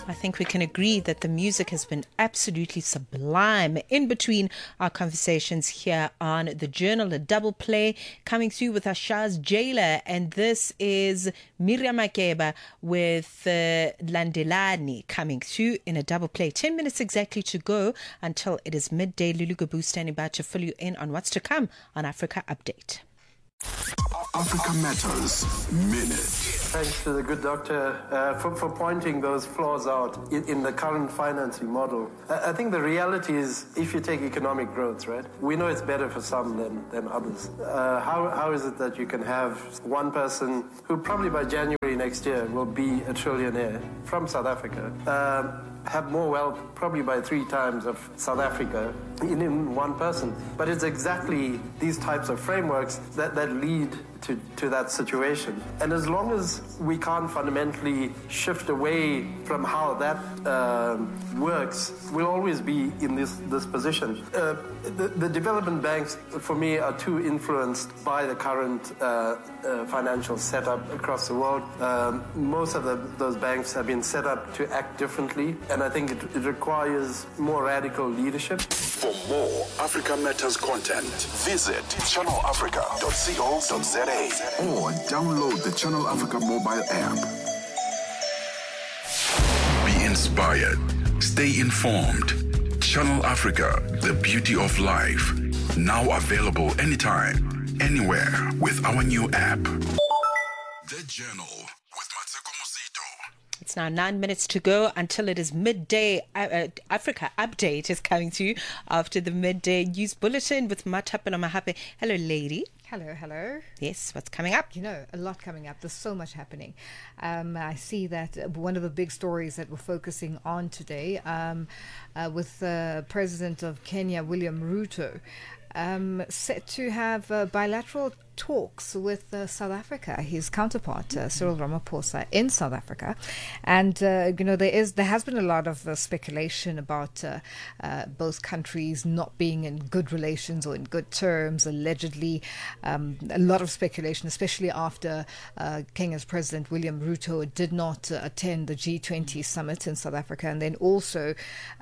I think we can agree that the music has been absolutely sublime. In between our conversations here on The Journal, a double play coming through with Ashaz Jailer, and this is Miriam Makeba with Landelani coming through in a double play. 10 minutes exactly to go until it is midday. Lulu Gabu standing by to fill you in on what's to come on Africa Update. Africa Matters Minute. Thanks to the good doctor for pointing those flaws out in the current financing model. I think the reality is, if you take economic growth, right, we know it's better for some than others. How is it that you can have one person who probably by January next year will be a trillionaire from South Africa, have more wealth probably by 3 times of South Africa in one person? But it's exactly these types of frameworks that lead to that situation. And as long as we can't fundamentally shift away from how that works, we'll always be in this position. The development banks, for me, are too influenced by the current financial setup across the world. Most of those banks have been set up to act differently, and I think it requires more radical leadership. For more Africa Matters content, visit channelafrica.co.za or download the Channel Africa mobile app. Be inspired. Stay informed. Channel Africa, the beauty of life. Now available anytime, anywhere with our new app. The Journal with Mateko Mosito. It's now 9 minutes to go until it is midday. Africa Update is coming through after the midday news bulletin with Matapana Mahape. Hello, lady. Hello. Yes, what's coming up? You know, a lot coming up. There's so much happening. I see that one of the big stories that we're focusing on today with President of Kenya, William Ruto, set to have bilateral talks with South Africa, his counterpart Cyril Ramaphosa in South Africa. And there has been a lot of speculation about both countries not being in good relations or in good terms, allegedly. A lot of speculation, especially after Kenya's President William Ruto did not attend the G20 summit in South Africa, and then also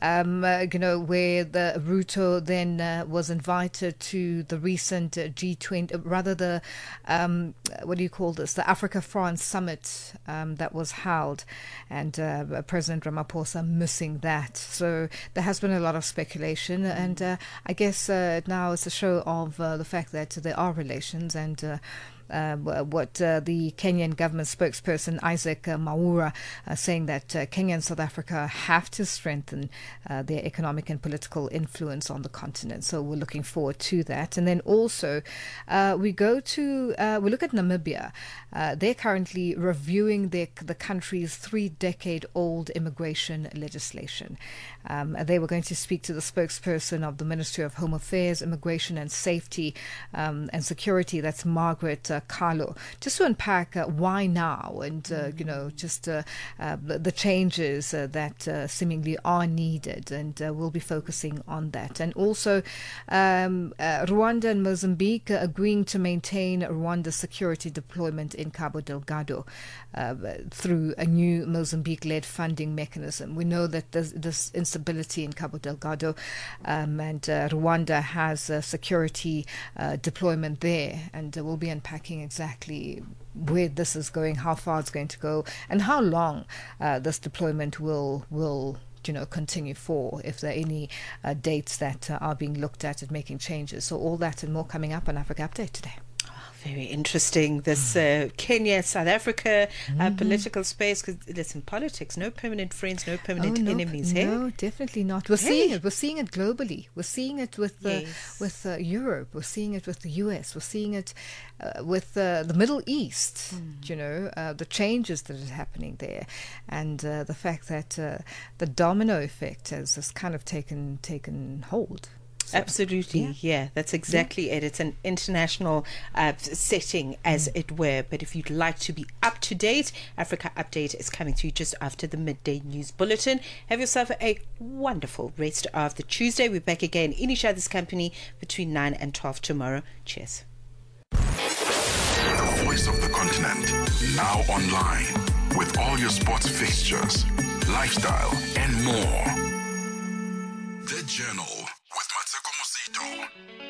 where the Ruto then was invited to the recent G20, rather the what do you call this? The Africa-France summit that was held, and President Ramaphosa missing that. So there has been a lot of speculation, and I guess now it's a show of the fact that there are relations, and what the Kenyan government spokesperson Isaac Mwaura saying that Kenya and South Africa have to strengthen their economic and political influence on the continent. So we're looking forward to that. And then also we look at Namibia. They're currently reviewing the country's 3-decade-old immigration legislation. They were going to speak to the spokesperson of the Ministry of Home Affairs, Immigration and Safety and Security, that's Margaret Carlo, just to unpack why now, and just the changes that seemingly are needed, and we'll be focusing on that. And also Rwanda and Mozambique agreeing to maintain Rwanda's security deployment in Cabo Delgado through a new Mozambique-led funding mechanism. We know that there's this instability in Cabo Delgado, and Rwanda has a security deployment there, and we'll be unpacking exactly where this is going, how far it's going to go, and how long this deployment will continue for, if there are any dates that are being looked at making changes. So all that and more coming up on Africa Update today. Very interesting, this Kenya, South Africa political space, because listen, politics, no permanent friends, no permanent enemies. No, definitely not. We're seeing it. We're seeing it globally. We're seeing it with Europe. We're seeing it with the US. We're seeing it with the Middle East. The changes that are happening there, and the fact that the domino effect has kind of taken hold. So, absolutely, yeah, that's exactly it. It's an international setting, as it were. But if you'd like to be up to date, Africa Update is coming through just after the midday news bulletin. Have yourself a wonderful rest of the Tuesday. We're back again in each other's company between 9 and 12 tomorrow. Cheers. The voice of the continent, now online, with all your sports fixtures, lifestyle, and more. The Journal with Mateko Mosito.